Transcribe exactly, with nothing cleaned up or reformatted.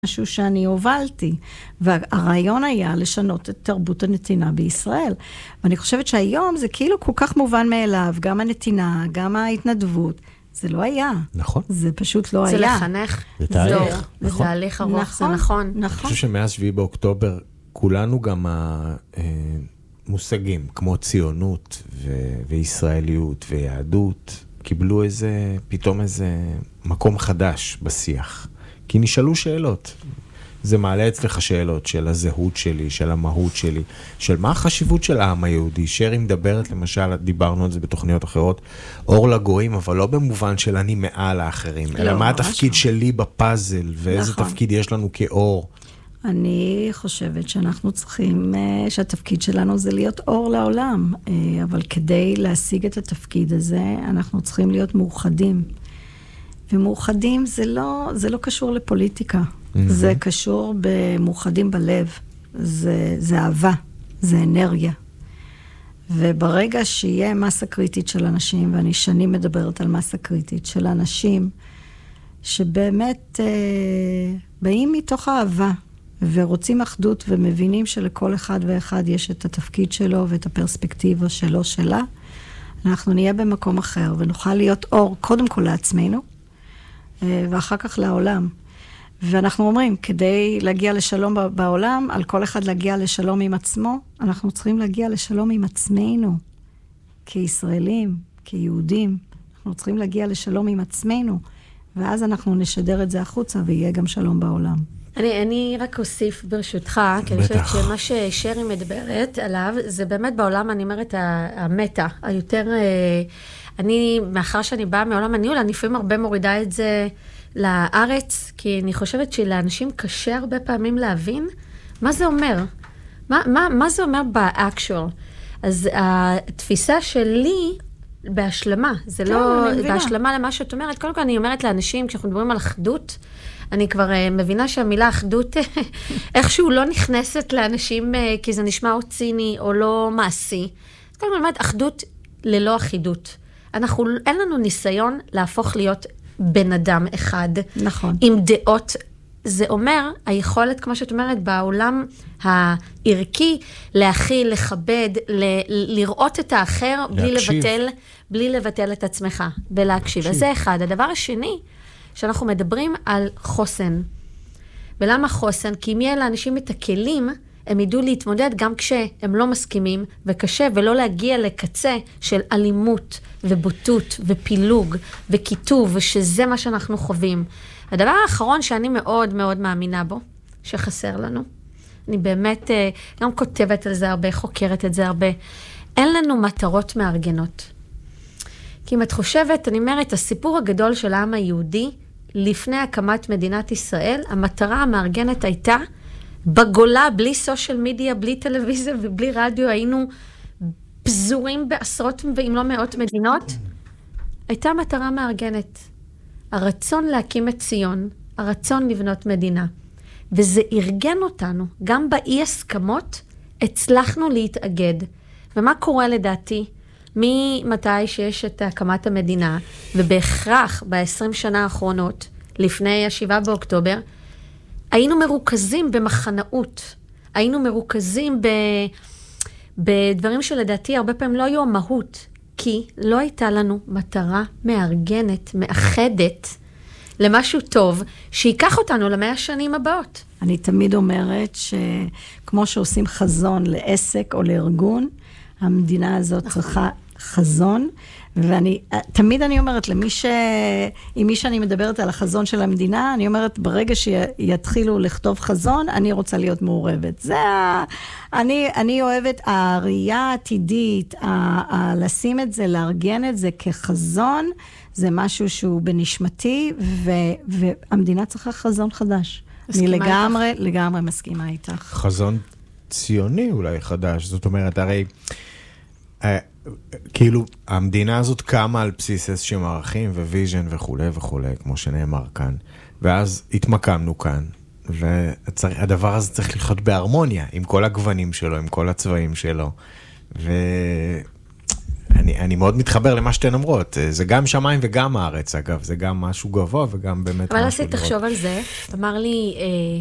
משהו שאני הובלתי, והרעיון היה לשנות את תרבות הנתינה בישראל. ואני חושבת שהיום זה כאילו כל כך מובן מאליו, גם הנתינה, גם ההתנדבות, זה לא היה. נכון. זה פשוט לא זה היה. זה לחנך. זה תהליך. זה נכון. תהליך ארוך, נכון, זה נכון. נכון. אני חושב שמאז שביעי באוקטובר, כולנו גם המושגים, כמו ציונות ו- וישראליות ויהדות, קיבלו איזה, פתאום איזה מקום חדש בשיח. כי נשאלו שאלות. זה מעלה אצלך שאלות של הזהות שלי, של המהות שלי, של מה החשיבות של העם היהודי. שרי מדברת, למשל, דיברנו על זה בתוכניות אחרות, אור לגויים, אבל לא במובן של אני מעל האחרים, לא, אלא מה התפקיד לא. שלי בפאזל, ואיזה נכון. תפקיד יש לנו כאור. אני חושבת שאנחנו צריכים, שהתפקיד שלנו זה להיות אור לעולם, אבל כדי להשיג את התפקיד הזה, אנחנו צריכים להיות מאוחדים. ומאוחדים זה לא, זה לא קשור לפוליטיקה. Mm-hmm. זה קשור במאוחדים בלב. זה, זה אהבה, זה אנרגיה. וברגע שיהיה מסה קריטית של אנשים, ואני שנים מדברת על מסה קריטית של אנשים, שבאמת אה, באים מתוך אהבה, ורוצים אחדות ומבינים שלכל אחד ואחד יש את התפקיד שלו ואת הפרספקטיבה שלו שלה, אנחנו נהיה במקום אחר ונוכל להיות אור קודם כל לעצמנו, ואחר כך לעולם. ואנחנו אומרים, כדי להגיע לשלום בעולם, על כל אחד להגיע לשלום עם עצמו, אנחנו צריכים להגיע לשלום עם עצמנו, כישראלים, כיהודים. אנחנו צריכים להגיע לשלום עם עצמנו, ואז אנחנו נשדר את זה החוצה, ויהיה גם שלום בעולם. אני, אני רק אוסיף ברשותך, כי אני חושבת שמה ששרי מדברת עליו, זה באמת בעולם, אני אומרת, המטה, היותר, אני, מאחר שאני באה מעולם הניהול, אני לפעמים הרבה מורידה את זה לארץ, כי אני חושבת שלאנשים קשה הרבה פעמים להבין מה זה אומר. מה, מה, מה זה אומר באקשואל? אז התפיסה שלי בהשלמה, זה כן, לא, בהשלמה למה שאת אומרת, קודם כל אני אומרת לאנשים, כשאנחנו מדברים על אחדות, אני כבר uh, מבינה שהמילה אחדות איכשהו לא נכנסת לאנשים, uh, כי זה נשמע או ציני או לא מעשי. אז קודם כל אומרת, אחדות ללא אחידות. אנחנו, אין לנו ניסיון להפוך להיות בן אדם אחד. נכון. עם דעות. זה אומר, היכולת, כמו שאת אומרת, בעולם הערכי, להכיל, לכבד, ל- לראות את האחר, בלי לבטל, בלי לבטל את עצמך, ולהקשיב. אז זה אחד. הדבר השני, שאנחנו מדברים על חוסן. ולמה חוסן? כי אם יהיה לאנשים את הכלים, הם ידעו להתמודד גם כשהם לא מסכימים, וקשה, ולא להגיע לקצה של אלימות, ובוטות, ופילוג, וכיתוב, ושזה מה שאנחנו חווים. הדבר האחרון שאני מאוד מאוד מאמינה בו, שחסר לנו, אני באמת גם כותבת על זה הרבה, חוקרת את זה הרבה, אין לנו מטרות מארגנות. כי אם את חושבת, אני אומרת, הסיפור הגדול של העם היהודי, לפני הקמת מדינת ישראל, המטרה המארגנת הייתה, בגולה, בלי סושיאל מדיה, בלי טלוויזיה ובלי רדיו, היינו פזורים בעשרות ואם לא מאות מדינות, הייתה מטרה מארגנת. הרצון להקים את ציון, הרצון לבנות מדינה. וזה ארגן אותנו, גם באי הסכמות, הצלחנו להתאגד. ומה קורה לדעתי? ממתי שיש את הקמת המדינה, ובהכרח ב-עשרים שנה האחרונות, לפני השבעה באוקטובר, היינו מרוכזים במחנאות, היינו מרוכזים ב... בדברים שלדעתי הרבה פעמים לא היו המהות, כי לא הייתה לנו מטרה מארגנת, מאחדת, למשהו טוב, שיקח אותנו למאה השנים הבאות. אני תמיד אומרת שכמו שעושים חזון לעסק או לארגון, המדינה הזאת צריכה חזון, ואני, תמיד אני אומרת, למי ש... עם מי שאני מדברת על החזון של המדינה, אני אומרת, ברגע שיתחילו לכתוב חזון, אני רוצה להיות מעורבת. זה ה... אני, אני אוהבת, הראייה העתידית, ה... ה... לשים את זה, לארגן את זה כחזון, זה משהו שהוא בנשמתי, ו... והמדינה צריכה חזון חדש. אני לגמרי, איתך. לגמרי מסכימה איתך. חזון ציוני אולי חדש, זאת אומרת, הרי... כאילו, המדינה הזאת קמה על בסיס איזשהם ערכים וויז'ן וכו' וכו', כמו שנאמר כאן. ואז התמקמנו כאן, והדבר הזה צריך לחיות בהרמוניה, עם כל הגוונים שלו, עם כל הצבעים שלו. ואני אני, אני מאוד מתחבר למה שאתן אומרות, זה גם שמיים וגם הארץ, אגב, זה גם משהו גבוה וגם באמת אבל משהו עשי תחשוב על זה, אמר לי,